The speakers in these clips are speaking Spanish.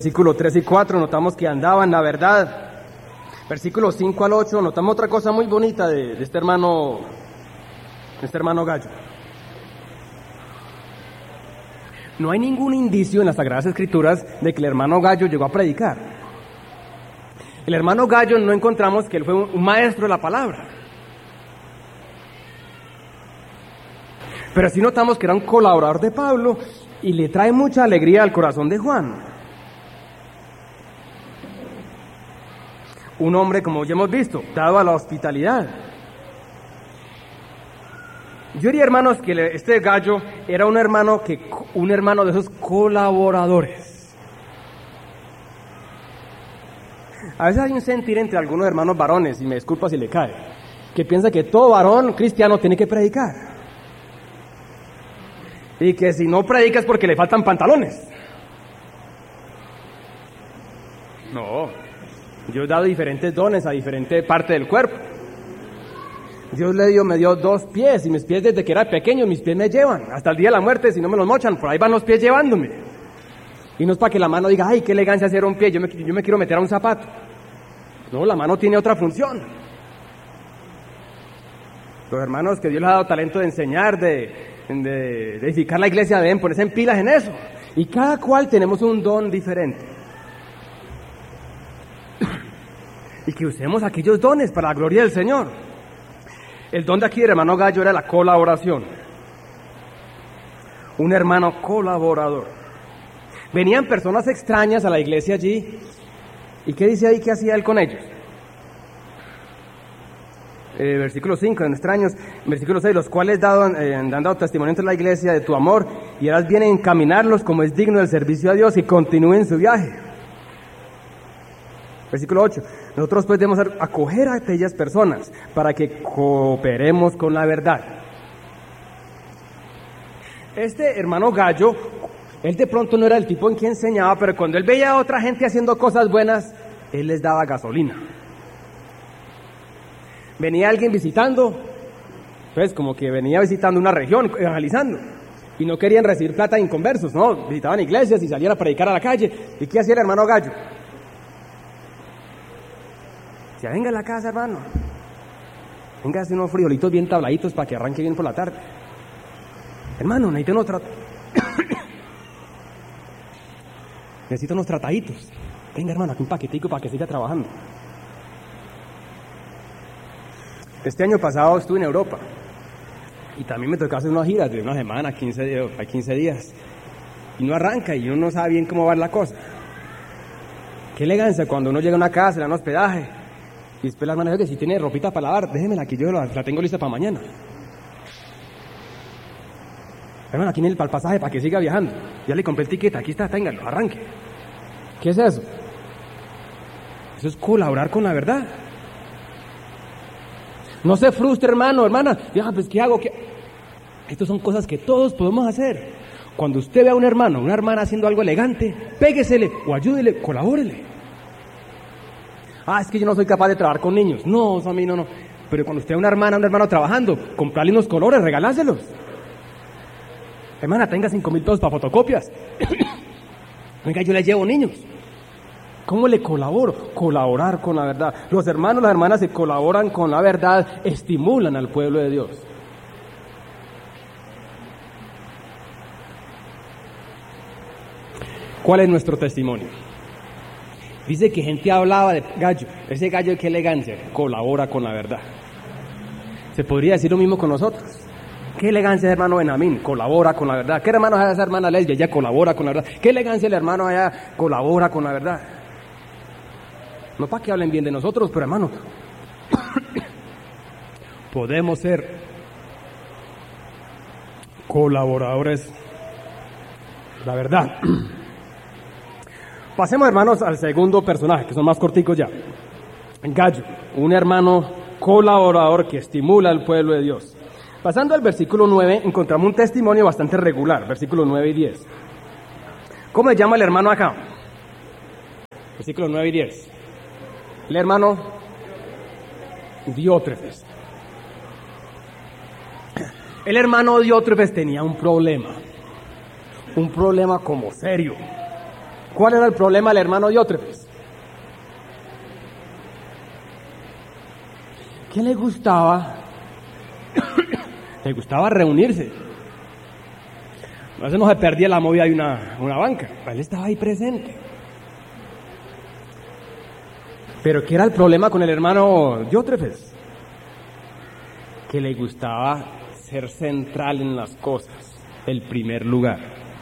Versículos 3 y 4 notamos que andaba en la verdad. Versículos 5 al 8 notamos otra cosa muy bonita de este hermano Gallo. No hay ningún indicio en las Sagradas Escrituras de que el hermano Gallo llegó a predicar. El hermano Gallo no encontramos que él fue un maestro de la palabra. Pero sí notamos que era un colaborador de Pablo y le trae mucha alegría al corazón de Juan. Un hombre, como ya hemos visto, dado a la hospitalidad. Yo diría, hermanos, que este Gallo era un hermano de esos colaboradores. A veces hay un sentir entre algunos hermanos varones, y me disculpa si le cae, que piensa que todo varón cristiano tiene que predicar. Y que si no predica es porque le faltan pantalones. No. Dios ha dado diferentes dones a diferentes partes del cuerpo. Dios me dio 2 pies, y mis pies desde que era pequeño, mis pies me llevan. Hasta el día de la muerte, si no me los mochan, por ahí van los pies llevándome. Y no es para que la mano diga, ay, qué elegancia hacer un pie, yo me quiero meter a un zapato. No, la mano tiene otra función. Los hermanos que Dios les ha dado talento de enseñar, de edificar la iglesia, deben ponerse en pilas en eso. Y cada cual tenemos un don diferente. Y que usemos aquellos dones para la gloria del Señor. El don de aquí del hermano Gallo era la colaboración. Un hermano colaborador. Venían personas extrañas a la iglesia allí. ¿Y qué dice ahí que hacía él con ellos? Versículo 5, extraños. Versículo 6, los cuales han dado testimonio entre la iglesia de tu amor, y harás bien en encaminarlos como es digno del servicio a Dios, y continúen su viaje. Versículo 8, nosotros pues debemos acoger a aquellas personas para que cooperemos con la verdad. Este hermano Gallo, él de pronto no era el tipo en quien enseñaba, pero cuando él veía a otra gente haciendo cosas buenas, él les daba gasolina. Venía alguien visitando, pues como que venía visitando una región, evangelizando, y no querían recibir plata de inconversos, no, visitaban iglesias y salían a predicar a la calle. ¿Y qué hacía el hermano Gallo? Ya venga a la casa, hermano. Venga a hacer unos frijolitos bien tabladitos para que arranque bien por la tarde. Hermano, necesito unos trataditos. Venga, hermano, aquí un paquetico para que siga trabajando. Este año pasado estuve en Europa y también me tocó hacer unas giras de una semana, 15 días. Y no arranca y uno no sabe bien cómo va la cosa. Qué elegancia cuando uno llega a una casa, le dan hospedaje. Y después la hermana dice que si tiene ropita para lavar, déjemela que yo la tengo lista para mañana. Hermano, aquí viene para el pasaje para que siga viajando. Ya le compré el ticket, aquí está, téngalo, arranque. ¿Qué es eso? Eso es colaborar con la verdad. No se frustre, hermano, hermana. Ya, pues, ¿qué hago? Estas son cosas que todos podemos hacer. Cuando usted ve a un hermano, una hermana haciendo algo elegante, péguesele o ayúdele, colabórele. Es que yo no soy capaz de trabajar con niños. No, eso a mí no. Pero cuando usted ve a una hermana, un hermano trabajando, comprarle unos colores, regaláselos. Hermana, tenga 5,000 pesos para fotocopias. Venga, yo le llevo niños. ¿Cómo le colaboro? Colaborar con la verdad. Los hermanos, las hermanas se colaboran con la verdad, estimulan al pueblo de Dios. ¿Cuál es nuestro testimonio? Dice que gente hablaba de Gallo. Ese Gallo, qué elegancia, colabora con la verdad. Se podría decir lo mismo con nosotros. Qué elegancia el hermano Benjamín, colabora con la verdad. Qué hermano es esa hermana Lesbia, ella colabora con la verdad. Qué elegancia el hermano allá, colabora con la verdad. No para que hablen bien de nosotros, pero hermano, podemos ser colaboradores de la verdad. Pasemos, hermanos, al segundo personaje, que son más corticos ya. Gallo, un hermano colaborador que estimula al pueblo de Dios. Pasando al versículo 9, encontramos un testimonio bastante regular, versículos 9 y 10. ¿Cómo se llama el hermano acá? Versículos 9 y 10. El hermano Diótrefes. El hermano Diótrefes tenía un problema como serio. ¿Cuál era el problema del hermano Diótrefes? ¿Qué le gustaba? Le gustaba reunirse. A veces no se perdía la movida de una banca. Él estaba ahí presente. Pero ¿qué era el problema con el hermano Diótrefes? Que le gustaba ser central en las cosas, el primer lugar.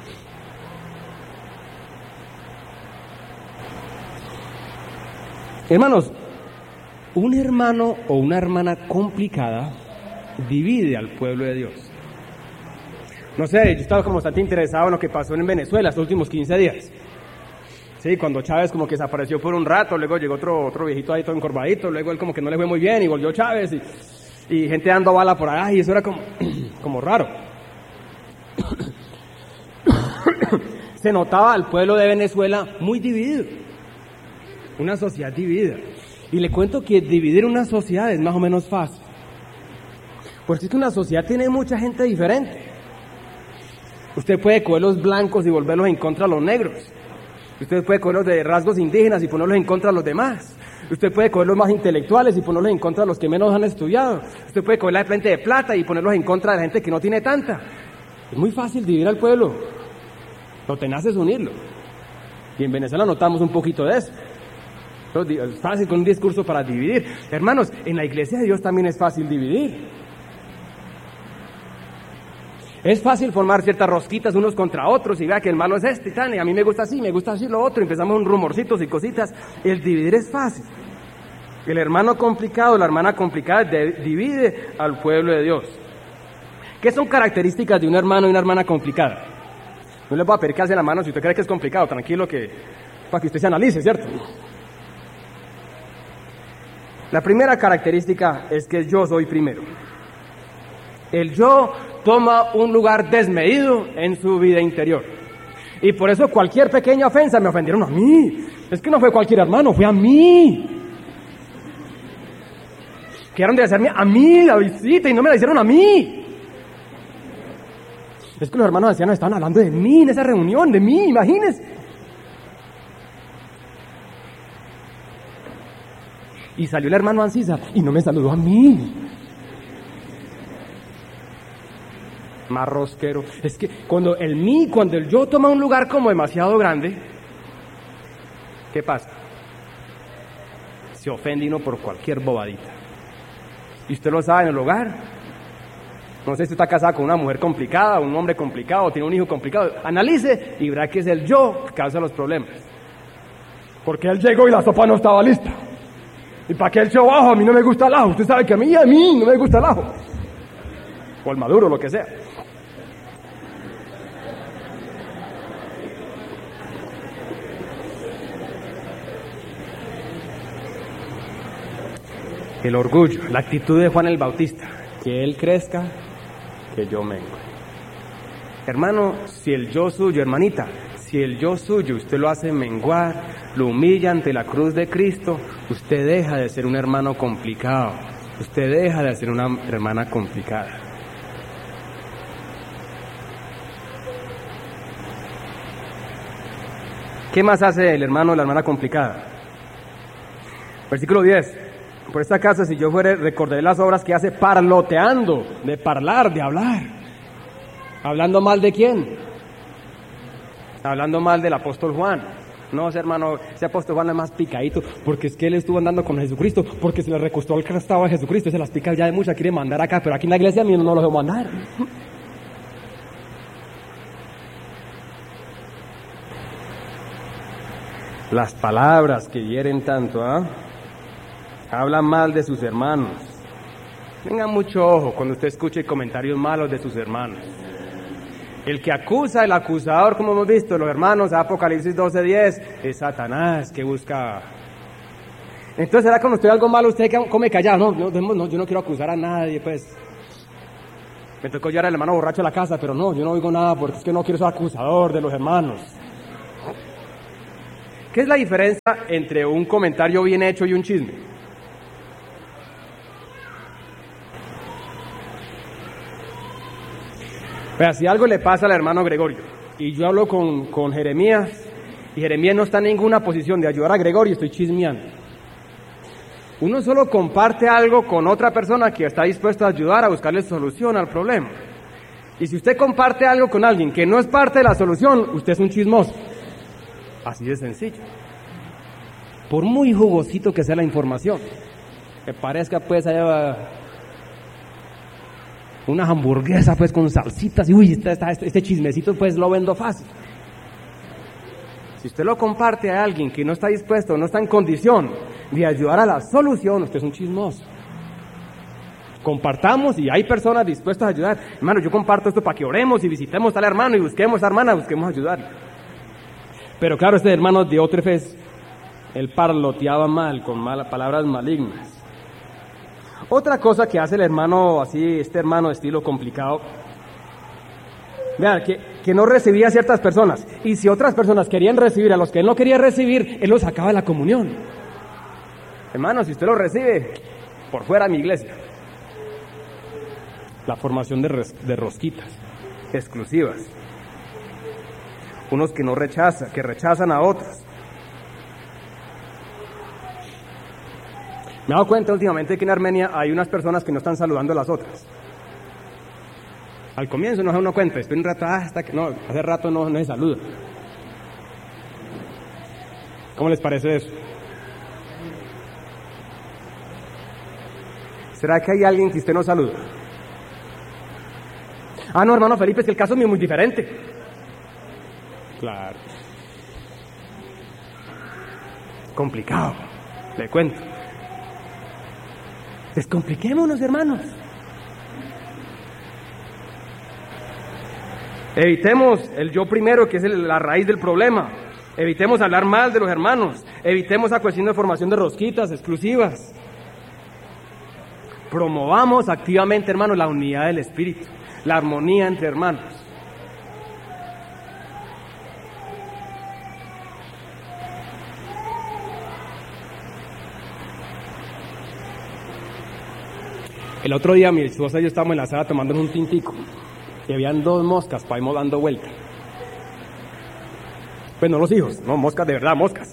Hermanos, un hermano o una hermana complicada divide al pueblo de Dios. No sé, yo estaba como bastante interesado en lo que pasó en Venezuela estos últimos 15 días. Sí, cuando Chávez como que desapareció por un rato, luego llegó otro viejito ahí todo encorvadito, luego él como que no le fue muy bien y volvió Chávez y gente dando bala por allá y eso era como raro. Se notaba al pueblo de Venezuela muy dividido, una sociedad dividida. Y le cuento que dividir una sociedad es más o menos fácil, porque es que una sociedad tiene mucha gente diferente. Usted puede coger los blancos y volverlos en contra de los negros. Usted puede coger los de rasgos indígenas y ponerlos en contra de los demás. Usted puede coger los más intelectuales y ponerlos en contra de los que menos han estudiado. Usted puede coger la gente de plata y ponerlos en contra de la gente que no tiene tanta. Es muy fácil dividir al pueblo. Lo tenaz es unirlo. Y en Venezuela notamos un poquito de eso. Es fácil con un discurso para dividir. Hermanos, en la iglesia de Dios también es fácil dividir. Es fácil formar ciertas rosquitas unos contra otros y vea que el malo es este y tal, y a mí me gusta así lo otro, empezamos un rumorcitos y cositas. El dividir es fácil. El hermano complicado, la hermana complicada divide al pueblo de Dios. ¿Qué son características de un hermano y una hermana complicada? No le voy a pedir que hace la mano si usted cree que es complicado, tranquilo, para que usted se analice, ¿cierto? La primera característica es que yo soy primero. El yo toma un lugar desmedido en su vida interior. Y por eso cualquier pequeña ofensa me ofendieron a mí. Es que no fue cualquier hermano, fue a mí. Quedaron de hacerme a mí la visita y no me la hicieron a mí. Es que los hermanos ancianos estaban hablando de mí en esa reunión, de mí, imagínense. Y salió el hermano Ancisa y no me saludó a mí. Más rosquero. Es que cuando el yo toma un lugar como demasiado grande, ¿qué pasa? Se ofende uno por cualquier bobadita. Y usted lo sabe en el hogar. No sé si está casada con una mujer complicada, un hombre complicado, tiene un hijo complicado. Analice y verá que es el yo que causa los problemas. Porque él llegó y la sopa no estaba lista. ¿Y para qué el echó ajo? A mí no me gusta el ajo. Usted sabe que a mí no me gusta el ajo. O el maduro, lo que sea. El orgullo, la actitud de Juan el Bautista, que él crezca, que yo mengue. Hermano, si el yo suyo, hermanita, si el yo suyo usted lo hace menguar, lo humilla ante la cruz de Cristo, usted deja de ser un hermano complicado, usted deja de ser una hermana complicada. ¿Qué más hace el hermano o la hermana complicada? Versículo 10. Por esta casa, si yo fuere, recordaré las obras que hace parloteando, de hablar. ¿Hablando mal de quién? Hablando mal del apóstol Juan. No, ese hermano, ese apóstol Juan es más picadito, porque es que él estuvo andando con Jesucristo, porque se le recostó el crestado a Jesucristo, se las pica ya de mucha, quiere mandar acá, pero aquí en la iglesia a mí no lo debo mandar. Las palabras que hieren tanto, hablan mal de sus hermanos. Tengan mucho ojo cuando usted escuche comentarios malos de sus hermanos. El que acusa, el acusador, como hemos visto, los hermanos, Apocalipsis 12:10, es Satanás que busca. Entonces, ¿será cuando usted algo malo, usted come callado? No, yo no quiero acusar a nadie, pues. Me tocó llevar al hermano borracho a la casa, pero no, yo no oigo nada porque es que no quiero ser acusador de los hermanos. ¿Qué es la diferencia entre un comentario bien hecho y un chisme? Vea, si algo le pasa al hermano Gregorio, y yo hablo con Jeremías, Y Jeremías no está en ninguna posición de ayudar a Gregorio, estoy chismeando. Uno solo comparte algo con otra persona que está dispuesta a ayudar a buscarle solución al problema. Y si usted comparte algo con alguien que no es parte de la solución, usted es un chismoso. Así de sencillo. Por muy jugosito que sea la información, que parezca pues allá una hamburguesa pues con salsitas y uy, este chismecito pues lo vendo fácil. Si usted lo comparte a alguien que no está dispuesto, no está en condición de ayudar a la solución, usted es un chismoso. Compartamos y hay personas dispuestas a ayudar. Hermano, yo comparto esto para que oremos y visitemos al hermano y busquemos a la hermana, busquemos ayudar. Pero claro, este hermano Diótrefes, él parloteaba mal, con palabras malignas. Otra cosa que hace el hermano así, este hermano de estilo complicado, vean, que no recibía a ciertas personas, y si otras personas querían recibir a los que él no quería recibir, él los sacaba de la comunión. Hermano, si usted lo recibe, por fuera de mi iglesia. La formación de rosquitas exclusivas. Unos que no rechazan, que rechazan a otros. Me he dado cuenta últimamente que en Armenia hay unas personas que no están saludando a las otras. Al comienzo no se da uno cuenta, después un rato, hasta que no, hace rato no se saluda. ¿Cómo les parece eso? ¿Será que hay alguien que usted no saluda? Ah, no, hermano Felipe, es que el caso mío es muy diferente. Claro. Complicado, le cuento. Descompliquémonos, hermanos. Evitemos el yo primero, que es la raíz del problema. Evitemos hablar mal de los hermanos. Evitemos la cuestión de formación de rosquitas exclusivas. Promovamos activamente, hermanos, la unidad del espíritu, la armonía entre hermanos. El otro día mi esposa y yo estábamos en la sala tomándonos un tintico y habían 2 moscas para irnos dando vuelta. Pues no los hijos, no, moscas de verdad, moscas.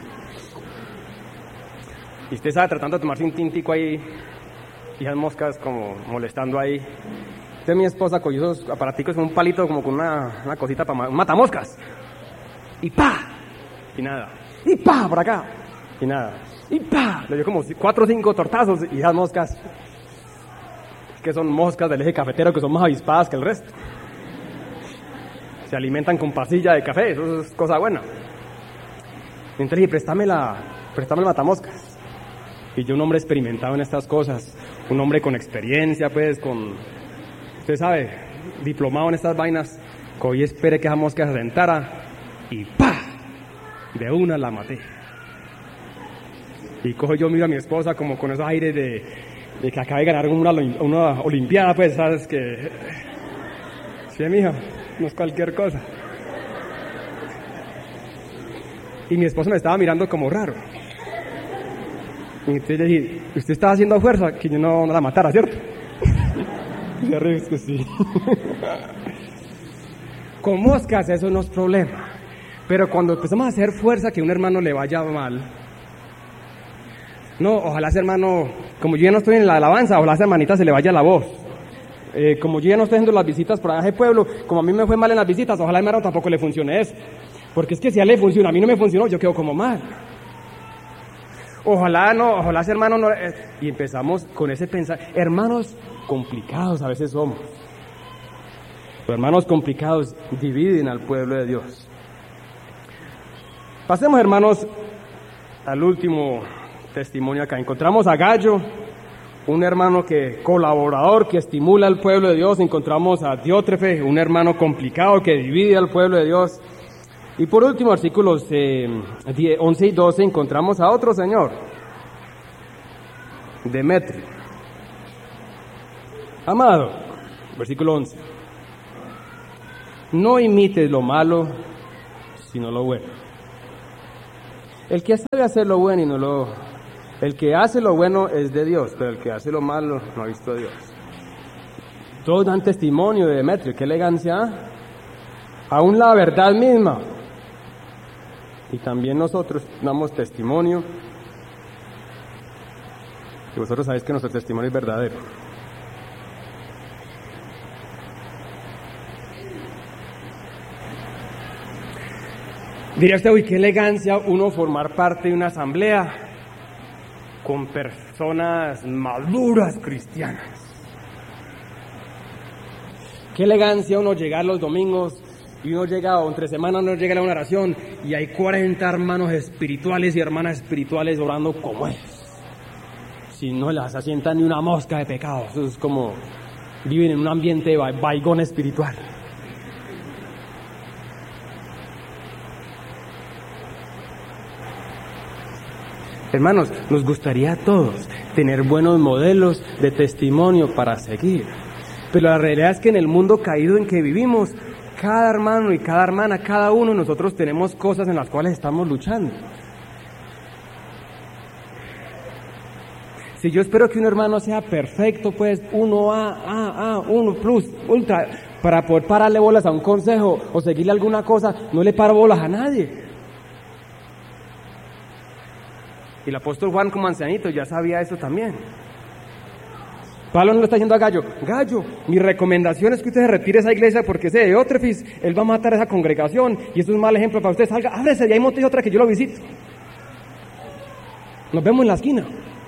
Y usted sabe, tratando de tomarse un tintico ahí y esas moscas como molestando ahí. Entonces mi esposa cogió esos aparaticos con un palito como con una cosita para un matamoscas. Y ¡pa! Y nada. Y ¡pa! Por acá. Y nada. Y ¡pa! Le dio como 4 o 5 tortazos y esas moscas, que son moscas del eje cafetero, que son más avispadas que el resto. Se alimentan con pasilla de café, eso es cosa buena. Entonces dije, préstame el matamoscas. Y yo, un hombre experimentado en estas cosas, un hombre con experiencia, pues, usted sabe, diplomado en estas vainas, cogí, esperé que esa mosca se sentara y ¡pa! De una la maté. Y cojo yo, miro a mi esposa como con esos aires de que acaba de ganar una olimpiada, pues, sabes que... Sí, mija, no es cualquier cosa. Y mi esposa me estaba mirando como raro. Y entonces le dije, usted estaba haciendo fuerza que yo no la matara, ¿cierto? Y se ríe, es que sí. Con moscas eso no es problema. Pero cuando empezamos a hacer fuerza que a un hermano le vaya mal, no, ojalá ese hermano, como yo ya no estoy en la alabanza, ojalá a esa hermanita se le vaya la voz. Como yo ya no estoy haciendo las visitas por allá de pueblo, como a mí me fue mal en las visitas, ojalá a mi hermano tampoco le funcione eso. Porque es que si a él le funciona, a mí no me funcionó, yo quedo como mal. Ojalá ese hermano no... Y empezamos con ese pensar. Hermanos complicados a veces somos. Los hermanos complicados dividen al pueblo de Dios. Pasemos, hermanos, al último testimonio acá. Encontramos a Gallo, un hermano colaborador que estimula al pueblo de Dios. Encontramos a Diótrefe, un hermano complicado que divide al pueblo de Dios. Y por último, versículos 11 y 12, encontramos a otro señor, Demetrio. Amado, versículo 11, no imites lo malo, sino lo bueno. El que sabe hacer lo bueno el que hace lo bueno es de Dios, pero el que hace lo malo no ha visto a Dios. Todos dan testimonio de Demetrio, qué elegancia, aún la verdad misma. y también nosotros damos testimonio, y vosotros sabéis que nuestro testimonio es verdadero. Diría usted, uy, qué elegancia uno formar parte de una asamblea con personas maduras cristianas. Qué elegancia uno llegar los domingos y uno llega, o entre semana uno llega a una oración y hay 40 hermanos espirituales y hermanas espirituales orando como es. Si no las asienta ni una mosca de pecado, eso es como viven en un ambiente de vaigón espiritual. Hermanos, nos gustaría a todos tener buenos modelos de testimonio para seguir. Pero la realidad es que en el mundo caído en que vivimos, cada hermano y cada hermana, cada uno de nosotros tenemos cosas en las cuales estamos luchando. Si yo espero que un hermano sea perfecto, pues 1A, 1 plus, ultra, para poder pararle bolas a un consejo o seguirle alguna cosa, no le paro bolas a nadie. Y el apóstol Juan como ancianito ya sabía eso también. Pablo no le está diciendo a Gallo, Gallo, mi recomendación es que usted se retire a esa iglesia porque ese Diótrefes, él va a matar a esa congregación y eso es un mal ejemplo para usted. Salga, ábrese, ya hay monte y otra que yo lo visito. Nos vemos en la esquina.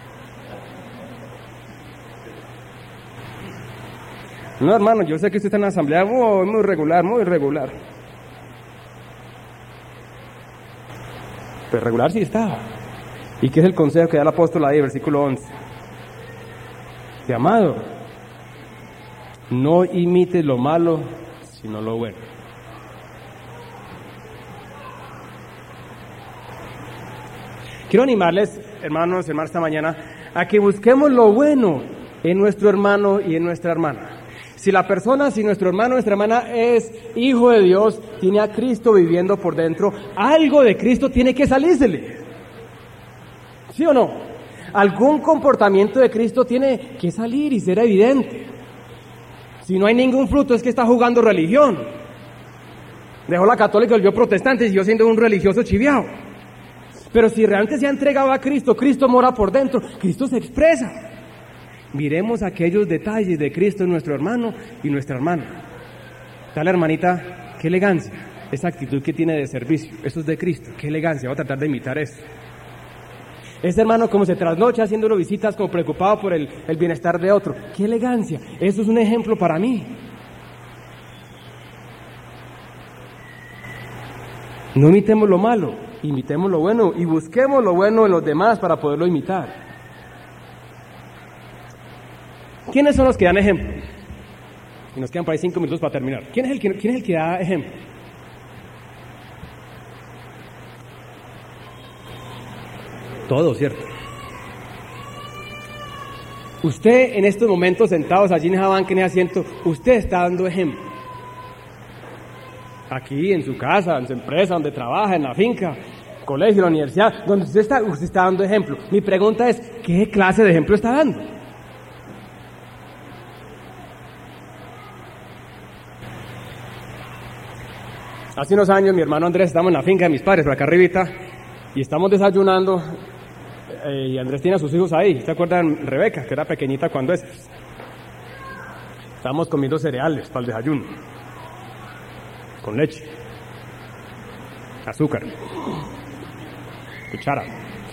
No, hermano, yo sé que usted está en la asamblea muy regular, muy irregular. Pero regular sí está. ¿Y qué es el consejo que da el apóstol ahí, versículo 11? Que amado, no imites lo malo, sino lo bueno. Quiero animarles, hermanos y hermanas, esta mañana, a que busquemos lo bueno en nuestro hermano y en nuestra hermana. Si nuestro hermano o nuestra hermana es hijo de Dios, tiene a Cristo viviendo por dentro, algo de Cristo tiene que salírsele. ¿Sí o no? Algún comportamiento de Cristo tiene que salir y ser evidente. Si no hay ningún fruto es que está jugando religión. Dejó la católica y volvió protestante y siguió siendo un religioso chiviao. Pero si realmente se ha entregado a Cristo, Cristo mora por dentro, Cristo se expresa. Miremos aquellos detalles de Cristo en nuestro hermano y nuestra hermana. Tal hermanita, qué elegancia, esa actitud que tiene de servicio, eso es de Cristo, qué elegancia, voy a tratar de imitar eso. Ese hermano como se trasnocha haciéndolo visitas, como preocupado por el bienestar de otro. ¡Qué elegancia! Eso es un ejemplo para mí. No imitemos lo malo, imitemos lo bueno y busquemos lo bueno en los demás para poderlo imitar. ¿Quiénes son los que dan ejemplo? Y nos quedan por ahí 5 minutos para terminar. ¿Quién es el que da ejemplo? Todo, ¿cierto? Usted en estos momentos sentados allí en esa banca, en ese asiento, usted está dando ejemplo. Aquí, en su casa, en su empresa, donde trabaja, en la finca, colegio, la universidad, donde usted está dando ejemplo. Mi pregunta es, ¿qué clase de ejemplo está dando? Hace unos años mi hermano Andrés, estamos en la finca de mis padres, por acá arribita, y estamos desayunando, y Andrés tiene a sus hijos ahí. ¿Se acuerdan Rebeca, que era pequeñita cuando es? Estábamos comiendo cereales para el desayuno, con leche, azúcar, cuchara.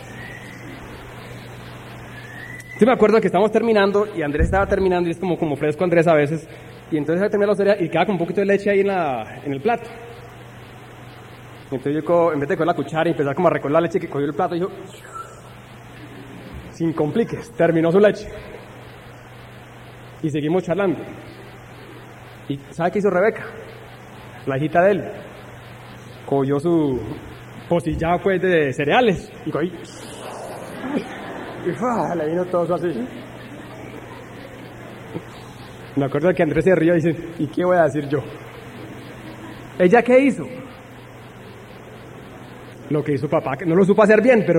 Yo me acuerdo que estábamos terminando, y Andrés estaba terminando, y es como fresco Andrés a veces, y entonces terminé los cereales, y queda con un poquito de leche ahí en el plato. Entonces yo, en vez de coger la cuchara y empezar como a recoger la leche, que cogió el plato y yo, sin compliques, terminó su leche. Y seguimos charlando. ¿Y sabe qué hizo Rebeca? La hijita de él. Cogió su pocillado pues de cereales y cogí. Y le vino todo eso así. Me acuerdo que Andrés se rió y dice, ¿y qué voy a decir yo? ¿Ella qué hizo? Lo que hizo papá, que no lo supo hacer bien, pero